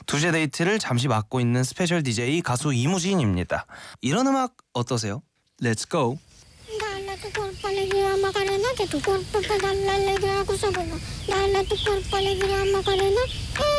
두제 데이트를 잠시 맡고 있는 스페셜 DJ 가수 이무진입니다. 이런 음악 어떠세요? Let's go. Dale tu cuerpo alegría Macarena, que tu cuerpo pedala alegría con sabor. Dale tu cuerpo alegría Macarena,